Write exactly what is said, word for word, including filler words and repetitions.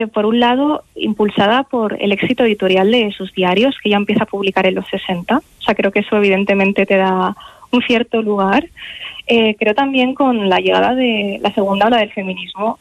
por un lado, impulsada por el éxito editorial de sus diarios, que ya empieza a publicar en los sesenta. O sea, creo que eso evidentemente te da un cierto lugar. Eh, creo también con la llegada de la segunda ola del feminismo,